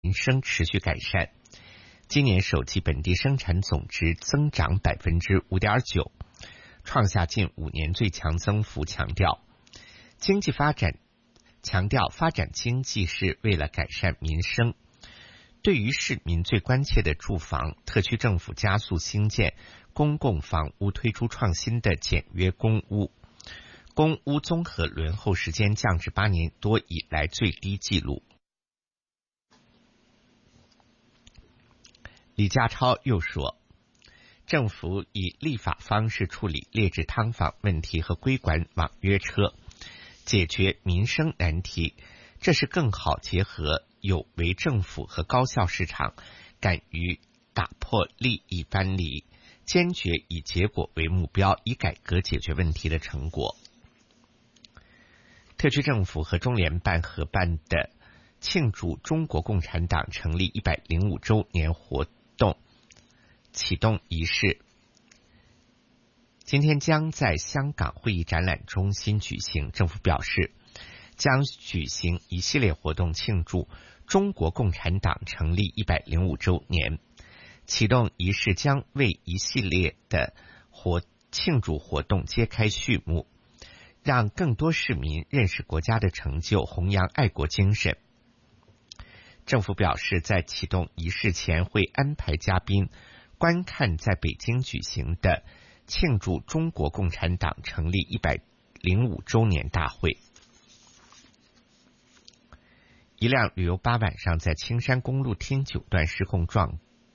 民生持续改善。今年首季本地生产总值增长 5.9%， 创下近5年最强增幅，强调发展经济是为了改善民生。对于市民最关切的住房，特区政府加速兴建公共房屋，推出创新的简约公屋，公屋综合轮候时间降至8年多以来最低纪录。李家超又说，政府以立法方式处理劣质劏房问题和规管网约车，解决民生难题，这是更好结合有为政府和高效市场，敢于打破利益藩篱，坚决以结果为目标，以改革解决问题的成果。特区政府和中联办合办的庆祝中国共产党成立105周年活动启动仪式今天将在香港会议展览中心举行。政府表示，将举行一系列活动庆祝中国共产党成立105周年。启动仪式将为一系列的庆祝活动揭开序幕，让更多市民认识国家的成就，弘扬爱国精神。政府表示，在启动仪式前会安排嘉宾观看在北京举行的庆祝中国共产党成立105周年大会。一辆旅游巴晚上在青山公路汀九段失控撞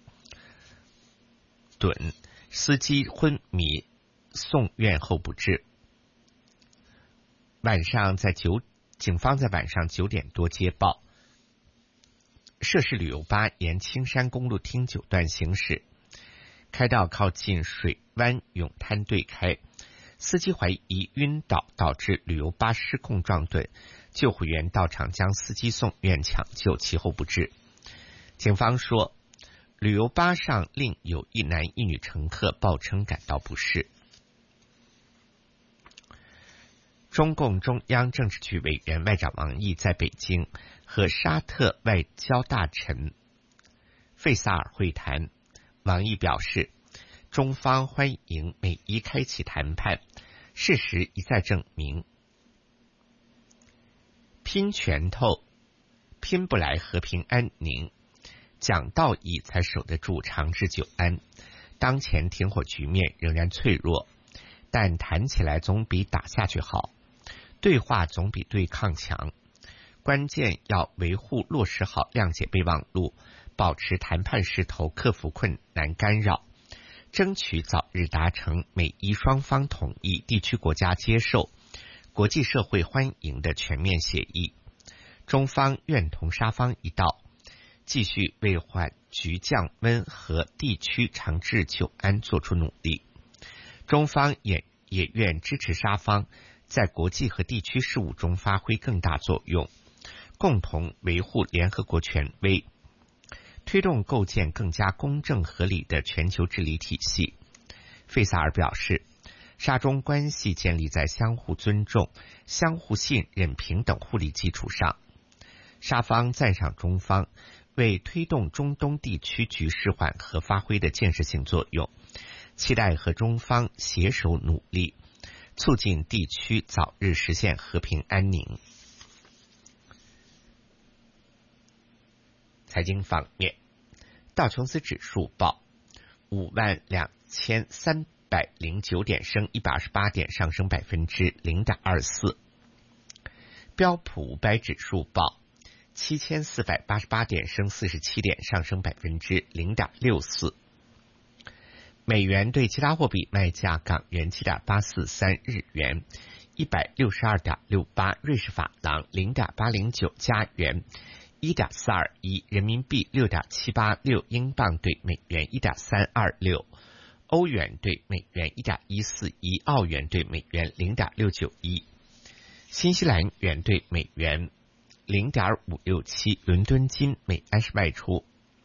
趸，司机昏迷送院后不治。警方在晚上9点多接报，涉事旅游巴沿青山公路汀九段行驶，开到靠近水湾泳滩对开，司机怀疑晕倒导致旅游巴失控撞趸，救护员到场将司机送院抢救，其后不治。警方说，旅游巴上另有一男一女乘客报称感到不适。中共中央政治局委员外长王毅在北京和沙特外交大臣费萨尔会谈。王毅表示，中方欢迎美伊开启谈判，事实一再证明，拼拳头拼不来和平安宁，讲道义才守得住长治久安。当前停火局面仍然脆弱，但谈起来总比打下去好，对话总比对抗强。关键要维护落实好谅解备忘录，保持谈判势头，克服困难干扰，争取早日达成美伊双方同意、地区国家接受、国际社会欢迎的全面协议。中方愿同沙方一道，继续为缓局降温和地区长治久安做出努力。中方也愿支持沙方在国际和地区事务中发挥更大作用，共同维护联合国权威，推动构建更加公正合理的全球治理体系。费萨尔表示，沙中关系建立在相互尊重、相互信任、平等互利基础上。沙方赞赏中方为推动中东地区局势缓和发挥的建设性作用，期待和中方携手努力，促进地区早日实现和平安宁。财经方面，道琼斯指数报52309点，升128点，上升0.24%。标普500指数报7488点，升47点，上升0.64%。美元对其他货币卖价：港元7.843，日元162.68，瑞士法郎0.809，加元1.421，人民币6.786，英镑对美元1.326，欧元对美元1.141，澳元对美元0.691，新西兰元对美元0.567。伦敦金每安士卖出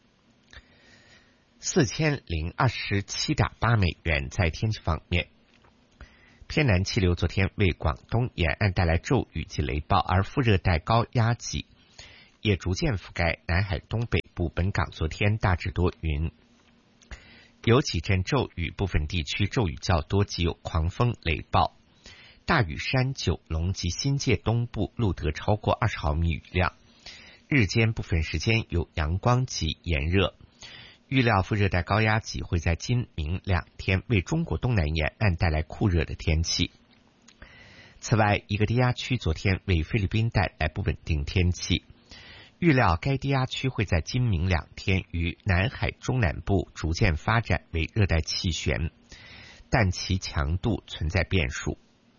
4027.8美元。在天气方面，偏南气流昨天为广东沿岸带来骤雨及雷暴，而副热带高压脊也逐渐覆盖南海东北部，本港昨天大致多云，有几阵骤雨，部分地区骤雨较多，及有狂风雷暴。大屿山、九龙及新界东部录得超过20毫米雨量。日间部分时间有阳光及炎热。预料副热带高压脊会在今明2天为中国东南沿岸带来酷热的天气。此外，一个低压区昨天为菲律宾带来不稳定天气。预料该低压区会在今明2天于南海中南部逐渐发展为热带气旋，但其强度存在变数。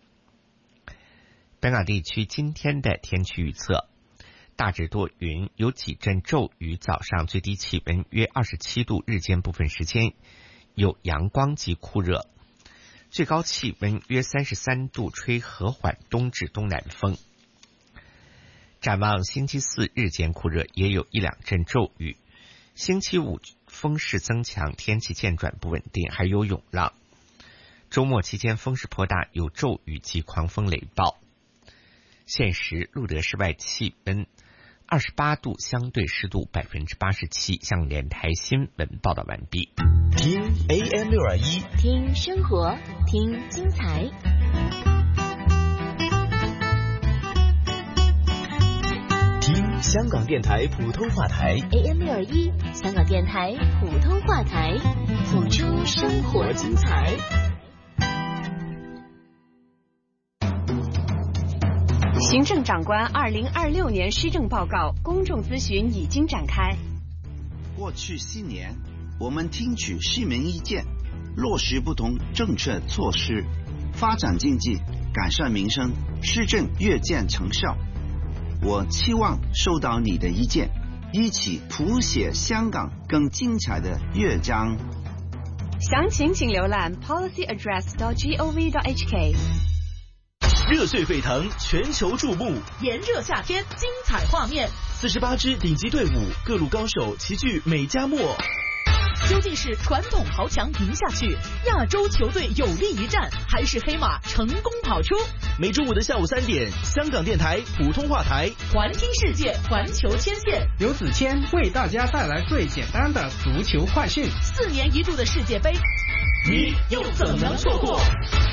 本港地区今天的天气预测：大致多云，有几阵骤雨，早上最低气温约27度，日间部分时间有阳光及酷热，最高气温约33度，吹和缓东至东南风。展望星期四日间酷热，也有1-2阵骤雨。星期五风势增强，天气渐转不稳定，还有涌浪。周末期间风势颇大，有骤雨及狂风雷暴。现时录得室外气温28度，相对湿度87%。向联台新闻报道完毕。 听 AM621， 听生活，听精彩。 听香港电台普通话台 AM621，香港电台普通话台，谱出生活精彩。 行政长官2026年施政报告公众咨询已经展开。 过去4年，我们听取市民意见，落实不同政策措施，发展经济，改善民生，施政越见成效。我期望收到你的意见，一起谱写香港更精彩的乐章。 详情请浏览 policyaddress.gov.hk。 热血沸腾，全球注目， 炎热夏天，精彩画面。 48支顶级队伍，各路高手齐聚美加墨。 究竟是传统豪强赢下去，亚洲球队有力一战，还是黑马成功跑出？ 每周五的下午3点，香港电台普通话台， 环听世界，环球牵线， 刘子谦为大家带来最简单的足球快讯。 4年一度的世界杯， 你又怎能错过？